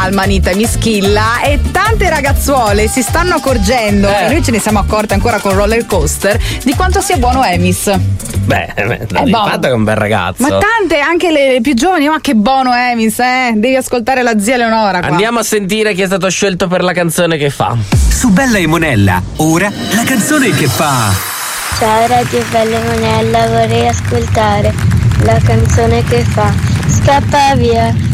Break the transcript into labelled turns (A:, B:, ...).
A: Manita e Mischilla, e tante ragazzuole si stanno accorgendo, e noi ce ne siamo accorte ancora con Roller Coaster, di quanto sia buono Emis.
B: Il fatto che è un bel ragazzo.
A: Ma tante, anche le più giovani, ma che buono Emis, devi ascoltare la zia Leonora qua.
B: Andiamo a sentire chi è stato scelto per la canzone che fa.
C: Su Bella e Monella, ora la canzone che fa.
D: Ciao Radio Bella e Monella, vorrei ascoltare la canzone che fa Scappa via